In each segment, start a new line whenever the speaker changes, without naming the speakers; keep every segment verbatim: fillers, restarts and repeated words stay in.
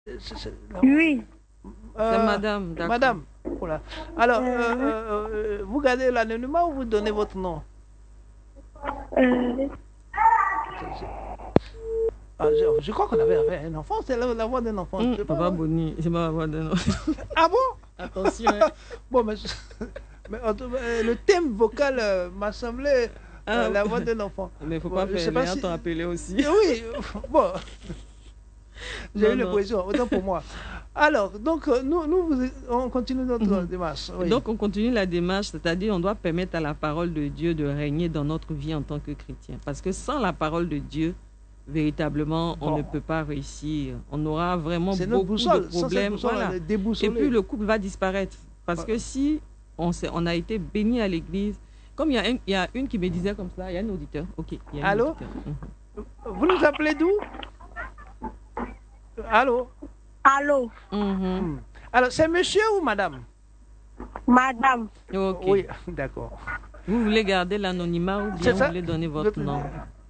C'est- c'est- la-
Oui.
C'est
Euh,
madame, d'accord.
Madame, voilà. Alors, euh,
Euh,
euh, euh, vous gardez l'anonymat ou vous donnez votre nom?
euh,
C'est- c'est- Ah, je, je crois qu'on avait avait un enfant, c'est la, la voix d'un enfant.
Hum,
Je sais pas,
Papa
ouais.
Boni, c'est pas avoir de nom.
Ah bon?
Attention, hein.
Bon, mais, mais en tout- euh, le thème vocal euh, m'a semblé euh,
Ah,
la voix d'un enfant.
mais faut
Bon,
pas
je sais
faire,
pas
les gens
si-
t'ont appelé aussi.
Oui, bon, j'ai
Non,
eu
non.
l'impression, autant pour moi. Alors, donc, euh, nous, nous vous- on continue notre
Mhm.
démarche. Oui.
Donc, on continue la démarche, c'est-à-dire on doit permettre à la parole de Dieu de régner dans notre vie en tant que chrétien. Parce que sans la parole de Dieu, véritablement, on
Bon.
ne peut pas réussir. On aura vraiment
C'est notre
beaucoup
boussole.
de
Sans cette
problèmes.
boussole,
Voilà.
on est
Et
déboussolé.
puis, le couple va disparaître. Parce que si on, s'est- on a été béni à l'église, comme il y, a un- il y a une qui me disait comme ça, il y a un auditeur. OK. Il y a un
Allô?
auditeur. Mhm.
Vous nous appelez d'où? Allô?
allô,
Mhm.
Hmm. Alors, c'est monsieur ou madame?
madame.
OK.
Oui, d'accord.
Vous voulez garder l'anonymat ou
C'est
bien vous
ça.
voulez donner votre
Votre-
nom?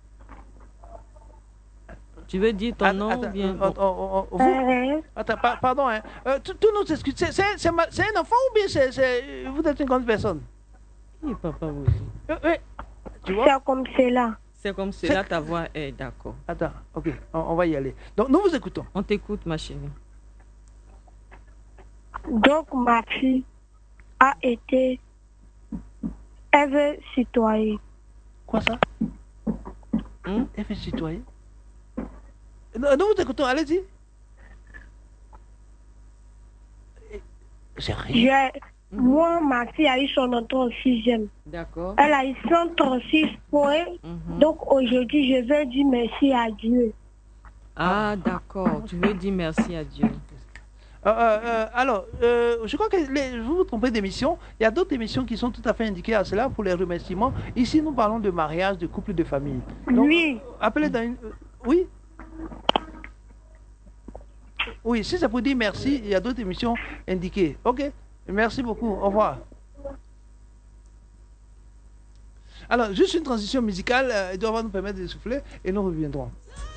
Tu veux dire ton
Att-
nom
attends,
ou bien...
euh,
bon.
euh, euh, vous-
Euh,
Attends, pa- pardon, hein. Euh, tout- Tous nos excuses. C'est c'est- c'est ma- c'est un enfant ou bien c'est c'est- vous êtes une grande personne?
Oui, papa, oui.
Euh, oui. Tu vois?
c'est comme cela.
C'est comme cela, ta voix est d'accord.
Attends, ok, on, on va y aller. Donc, nous vous écoutons.
On t'écoute, ma chérie.
Donc, ma fille a été, elle veut citoyen.
Quoi ça?
Hum?
Elle fait citoyen. Nous, nous vous écoutons, allez-y. J'ai rien.
J'ai- Moi, ma fille a eu son entrée en sixième.
D'accord.
Elle a eu cent trente-six points.
Mhm.
Donc, aujourd'hui, je veux dire merci à Dieu.
Ah, d'accord. Tu veux dire merci à Dieu.
Euh, euh, euh, alors, euh, je crois que les- vous vous trompez d'émission. Il y a d'autres émissions qui sont tout à fait indiquées à cela pour les remerciements. Ici, nous parlons de mariage, de couple, de famille. Donc,
Oui.
euh, appelez dans une... euh, oui? Oui, si c'est pour dire merci, il y a d'autres émissions indiquées. Ok, merci beaucoup. Au revoir. Alors, juste une transition musicale, euh, elle doit nous permettre de souffler et nous reviendrons.